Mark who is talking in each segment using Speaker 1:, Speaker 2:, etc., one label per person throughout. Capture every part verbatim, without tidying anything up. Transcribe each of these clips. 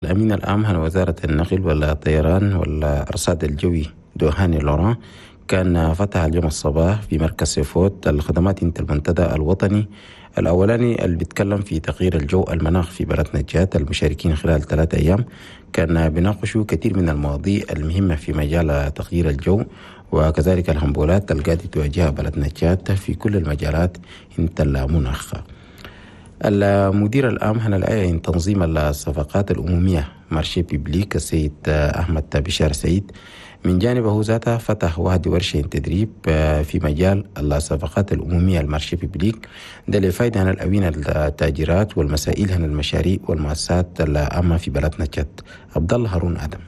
Speaker 1: الأمين العام عن وزارة النقل والطيران والأرصاد الجوي دوهاني لوران كان فتح اليوم الصباح في مركز سيفوت الخدمات انت المنتدى الوطني الأولاني اللي بيتكلم في تغيير الجو المناخ في بلد نجات. المشاركين خلال ثلاثة أيام كان بيناقشوا كثير من المواضيع المهمة في مجال تغيير الجو وكذلك الهمبولات اللي قاعدة تواجهها بلد نجات في كل المجالات انت المناخ. المدير العام عن الآية تنظيم الصفقات الأمومية مارشي بيبليك السيد أحمد بشار سعيد من جانبه ذاته فتح واحد ورشة تدريب في مجال الصفقات الأمومية المارشي بيبليك ده لفايدة عن الأوين التاجرات والمسائل عن المشاريع والمؤسسات العامة في بلد نجات. عبد الله هارون آدم.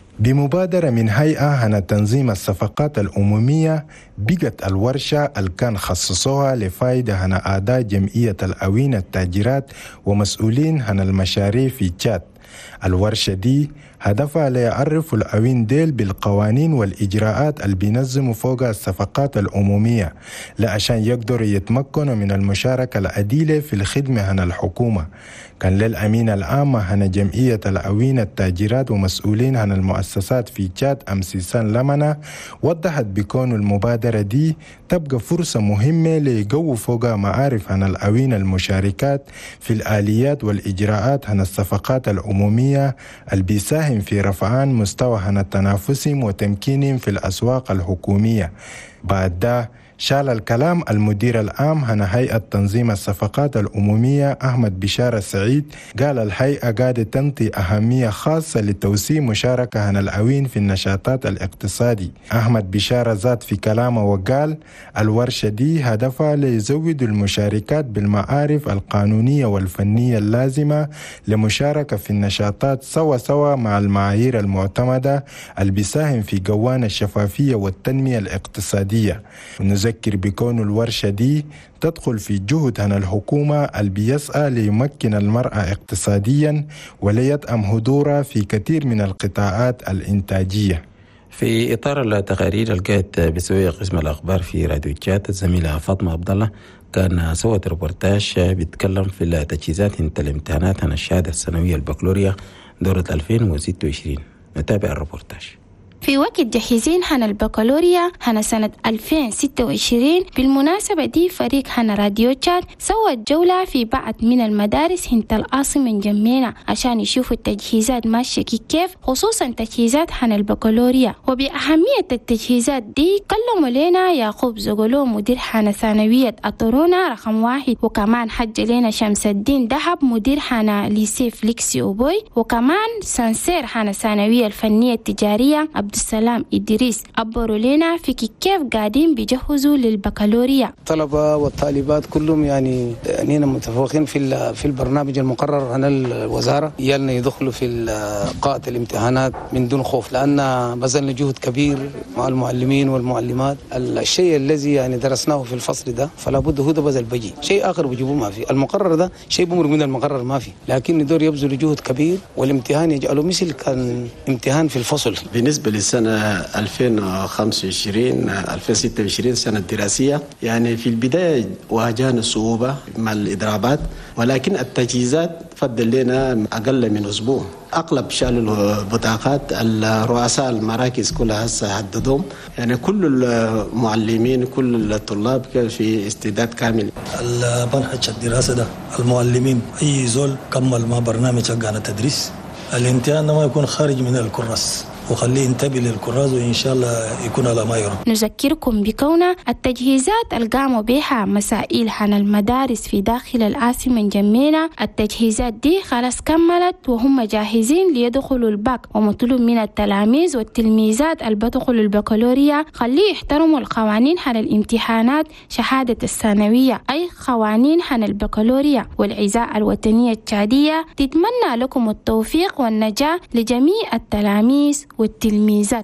Speaker 2: بمبادرة من هيئة عن تنظيم الصفقات الأمومية بقت الورشة اللي كان خصصوها لفائدة عن أعضاء جمعية الأوين التاجرات ومسؤولين عن المشاريع في تشاد. الورشة دي هدفها ليعرفوا الأوين ديل بالقوانين والإجراءات اللي بينظموا فوق الصفقات الأمومية لعشان يقدروا يتمكنوا من المشاركة العديلة في الخدمة عن الحكومة. كان للأمين العام عن جمعية الأوين التاجرات ومسؤولين عن المؤسسات في تشاد أمسيسان لمنة وضحت بكون المبادرة دي تبقى فرصة مهمة ليقووا فوق معارف عن الأوين المشاركات في الآليات والإجراءات عن الصفقات الأمومية اللي بيساهم في رفعان مستوى عن التنافسهم وتمكينهم في الأسواق الحكومية. بعد ده شال الكلام المدير العام عن هيئة تنظيم الصفقات الأمومية أحمد بشار سعيد. قال الهيئة قاعدة تنطي أهمية خاصة لتوسيع مشاركة عن الأوين في النشاطات الاقتصادي. أحمد بشار زاد في كلامه وقال الورشة دي هدفها ليزود المشاركات بالمعارف القانونية والفنية اللازمة لمشاركة في النشاطات سوا سوا مع المعايير المعتمدة اللي بيساهم في قوان الشفافية والتنمية الاقتصادية. نذكر بكون الورشة دي تدخل في جهد عن الحكومة اللي بيسعى ليمكن المرأة اقتصاديا وليدعم حضورها في كثير من القطاعات الإنتاجية.
Speaker 1: في إطار التقارير القيت بسوية قسم الأخبار في راديو تشاد الزميلة فاطمة عبد الله كان سوت ريبورتاج بيتكلم في التجهيزات انت الامتحانات عن الشهادة السنوية البكالوريا دورة ألفين وستة وعشرين. نتابع الريبورتاج.
Speaker 3: في وقت جاهزين حنا البكالوريا حنا سنة ألفين وستة وعشرين. بالمناسبة دي فريق حنا راديو تشاد سوى جولة في بعض من المدارس هنت العاصمة جمينا عشان يشوفوا التجهيزات ماشية كيف، خصوصا تجهيزات حنا البكالوريا. وبأهمية التجهيزات دي كلموا لنا يعقوب زغلو مدير حنا ثانوية أطرونا رقم واحد، وكمان حج لنا شمس الدين دهب مدير حنا ليسي فليكسي أوبوي، وكمان سانسير حنا ثانوية الفنية التجارية عبد السلام إدريس عبروا لنا في كيف قاعدين بيجهزوا للبكالوريا.
Speaker 4: الطلبة والطالبات كلهم يعني أننا متفوقين في في البرنامج المقرر عن الوزارة، يالنا يدخلوا في قاعة الامتحانات من دون خوف، لأن بذلنا جهد كبير مع المعلمين والمعلمات. الشيء الذي يعني درسناه في الفصل ده فلا بد هو ده بذل بجي، شيء آخر بجيبوه ما في. المقرر ده شيء بمر من المقرر ما في، لكن ندور يبذل جهد كبير والامتحان يجعله مثل كان امتحان في الفصل.
Speaker 5: بالنسبة للسنة ألفين وخمسة وعشرين ألفين وستة وعشرين سنة دراسية، يعني في البداية واجهنا صعوبة مع الإضرابات، ولكن التجهيزات فضل لنا أقل من أسبوع. أغلب شالوا البطاقات، الرؤساء المراكز كلها هسه حددهم، يعني كل المعلمين كل الطلاب في استعداد كامل.
Speaker 6: المنهج الدراسة ده المعلمين أي زول كمل ما برنامج حقنا تدريس، الامتحان ما يكون خارج من الكراس وخليه ينتبه للكراز وإن شاء الله يكون على ما يرام.
Speaker 3: نذكركم بكون التجهيزات القاموا بها مسائل عن المدارس في داخل العاصمة جمينا. التجهيزات دي خلاص كملت وهم جاهزين ليدخلوا الباك، ومطلوب من التلاميذ والتلميذات اللي بدخلوا البكالوريا خليه يحترموا القوانين عن الامتحانات شهادة الثانوية، أي قوانين عن البكالوريا والعزاء الوطنية التشادية. تتمنى لكم التوفيق والنجاح لجميع التلاميذ والتلميذات.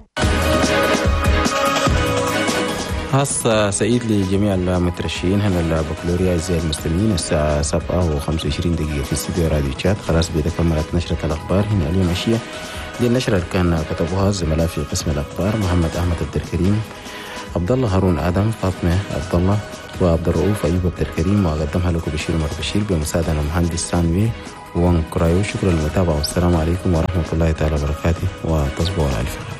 Speaker 1: خاصة سعيد لجميع المترشحين هنا البكالوريا أعزائي المستمعين. الساعة سبعة وخمسة وعشرين دقيقة في استديو راديو تشاد. خلاص بتكملت نشرة الأخبار هنا اليوم عشية. دي النشرة اللي كان كتبوها الزملاء في قسم الأخبار محمد أحمد عبد الكريم، عبد الله هارون آدم، فاطمة عبد الله، وعبد الرؤوف أيوب عبد الكريم، وأقدمها لكم بشير عمر بشير بمساعدة المهندس سانوي وان كرايو. شكرا للمتابعة والسلام عليكم ورحمة الله تعالى وبركاته، وتصبحوا على ألف خير.